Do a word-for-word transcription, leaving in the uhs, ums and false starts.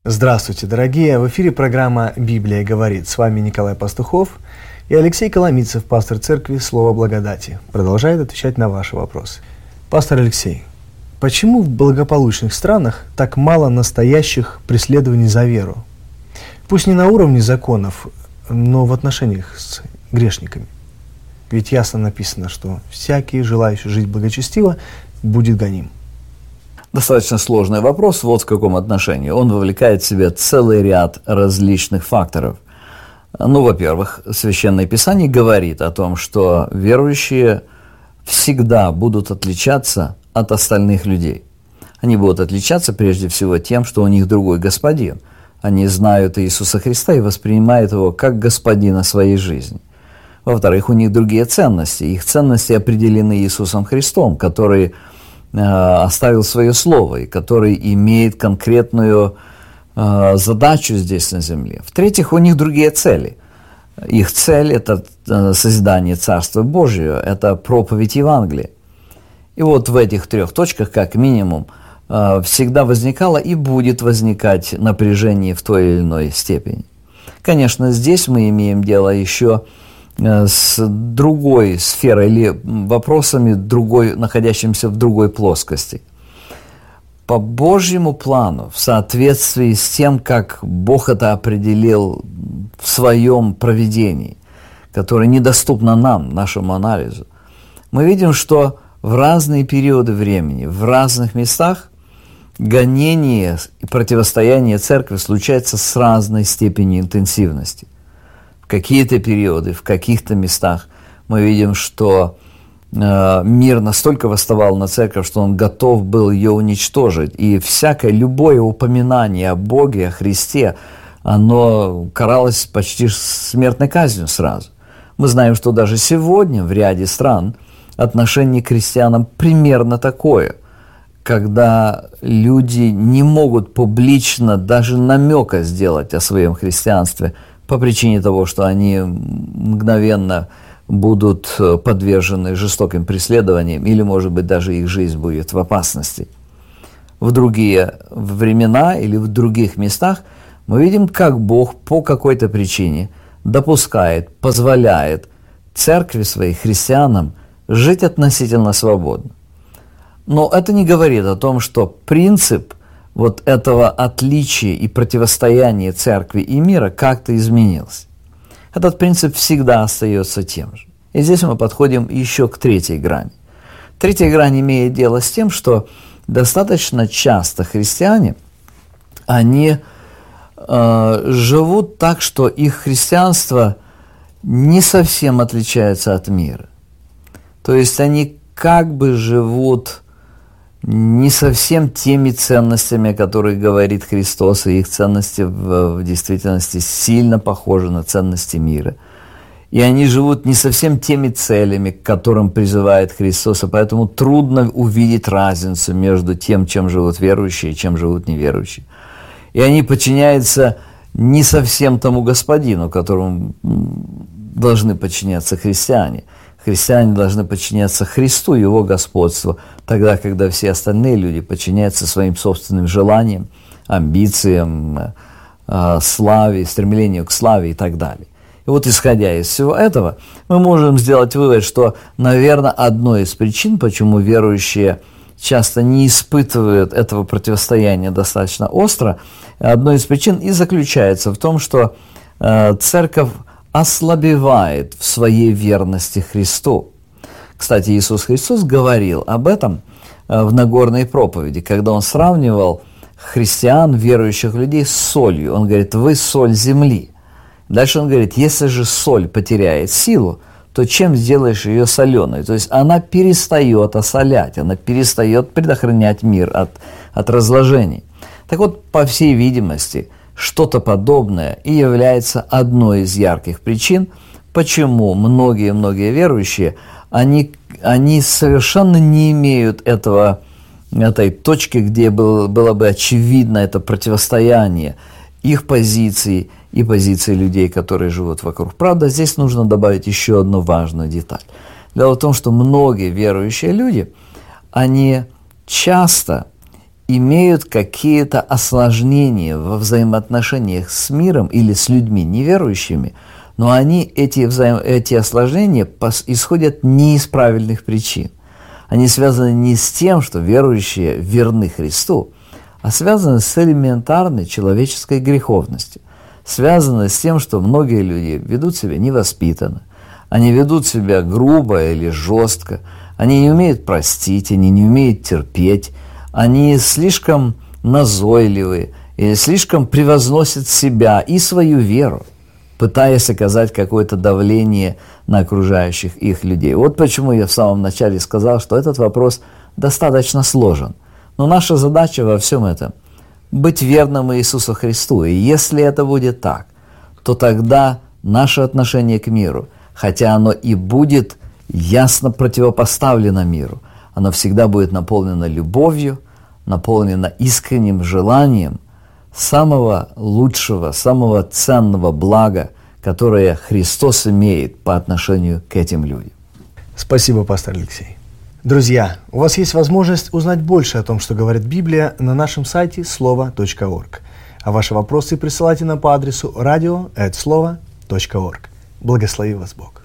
Здравствуйте, дорогие! В эфире программа «Библия говорит». С вами Николай Пастухов и Алексей Коломийцев, пастор церкви «Слово благодати», продолжает отвечать на ваши вопросы. Пастор Алексей, почему в благополучных странах так мало настоящих преследований за веру? Пусть не на уровне законов, но в отношениях с грешниками. Ведь ясно написано, что всякий, желающий жить благочестиво, будет гоним. Достаточно сложный вопрос, вот в каком отношении. Он вовлекает в себя целый ряд различных факторов. Ну, во-первых, Священное Писание говорит о том, что верующие всегда будут отличаться от остальных людей. Они будут отличаться прежде всего тем, что у них другой господин. Они знают Иисуса Христа и воспринимают Его как господина своей жизни. Во-вторых, у них другие ценности. Их ценности определены Иисусом Христом, который оставил свое слово, и который имеет конкретную э, задачу здесь на земле. В-третьих, у них другие цели. Их цель – это созидание Царства Божьего, это проповедь Евангелия. И вот в этих трех точках, как минимум, э, всегда возникало и будет возникать напряжение в той или иной степени. Конечно, здесь мы имеем дело еще с другой сферой или вопросами, другой, находящимися в другой плоскости. По Божьему плану, в соответствии с тем, как Бог это определил в своем провидении, которое недоступно нам, нашему анализу, мы видим, что в разные периоды времени, в разных местах гонение и противостояние церкви случается с разной степенью интенсивности. В какие-то периоды, в каких-то местах мы видим, что э, мир настолько восставал на церковь, что он готов был ее уничтожить. И всякое, любое упоминание о Боге, о Христе, оно каралось почти смертной казнью сразу. Мы знаем, что даже сегодня в ряде стран отношение к христианам примерно такое, когда люди не могут публично даже намека сделать о своем христианстве, по причине того, что они мгновенно будут подвержены жестоким преследованиям или, может быть, даже их жизнь будет в опасности. В другие времена или в других местах мы видим, как Бог по какой-то причине допускает, позволяет церкви своей, христианам, жить относительно свободно. Но это не говорит о том, что принцип вот этого отличия и противостояния церкви и мира как-то изменился. Этот принцип всегда остается тем же. И здесь мы подходим еще к третьей грани. Третья грань имеет дело с тем, что достаточно часто христиане, они э, живут так, что их христианство не совсем отличается от мира. То есть они как бы живут не совсем теми ценностями, о которых говорит Христос, и их ценности в, в действительности сильно похожи на ценности мира. И они живут не совсем теми целями, к которым призывает Христос, и поэтому трудно увидеть разницу между тем, чем живут верующие, и чем живут неверующие. И они подчиняются не совсем тому господину, которому должны подчиняться христиане. Христиане должны подчиняться Христу, Его господству, тогда, когда все остальные люди подчиняются своим собственным желаниям, амбициям, славе, стремлению к славе и так далее. И вот, исходя из всего этого, мы можем сделать вывод, что, наверное, одной из причин, почему верующие часто не испытывают этого противостояния достаточно остро, одной из причин и заключается в том, что церковь ослабевает в своей верности Христу. Кстати, Иисус Христос говорил об этом в Нагорной проповеди, когда Он сравнивал христиан, верующих людей, с солью. Он говорит: «Вы соль земли». Дальше Он говорит: «Если же соль потеряет силу, то чем сделаешь ее соленой?» То есть она перестает осолять, она перестает предохранять мир от, от разложений. Так вот, по всей видимости, что-то подобное и является одной из ярких причин, почему многие-многие верующие, они, они совершенно не имеют этого, этой точки, где было, было бы очевидно это противостояние их позиций и позиций людей, которые живут вокруг. Правда, здесь нужно добавить еще одну важную деталь. Дело в том, что многие верующие люди, они часто имеют какие-то осложнения во взаимоотношениях с миром или с людьми неверующими, но они, эти, взаим, эти осложнения пос, исходят не из правильных причин. Они связаны не с тем, что верующие верны Христу, а связаны с элементарной человеческой греховностью. Связаны с тем, что многие люди ведут себя невоспитанно, они ведут себя грубо или жестко, они не умеют простить, они не умеют терпеть, они слишком назойливы или слишком превозносят себя и свою веру, пытаясь оказать какое-то давление на окружающих их людей. Вот почему я в самом начале сказал, что этот вопрос достаточно сложен. Но наша задача во всем этом – быть верным Иисусу Христу. И если это будет так, то тогда наше отношение к миру, хотя оно и будет ясно противопоставлено миру, оно всегда будет наполнено любовью, наполнено искренним желанием самого лучшего, самого ценного блага, которое Христос имеет по отношению к этим людям. Спасибо, пастор Алексей. Друзья, у вас есть возможность узнать больше о том, что говорит Библия, на нашем сайте слово точка орг. А ваши вопросы присылайте нам по адресу радио эт слово точка орг. Благослови вас Бог.